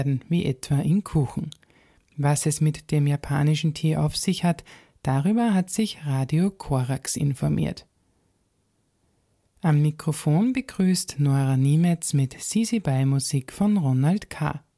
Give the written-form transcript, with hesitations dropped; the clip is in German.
wie etwa in Kuchen. Was es mit dem japanischen Tee auf sich hat, darüber hat sich Radio Korax informiert. Am Mikrofon begrüßt Nora Niemetz mit Sisi Bei Musik von Ronald K.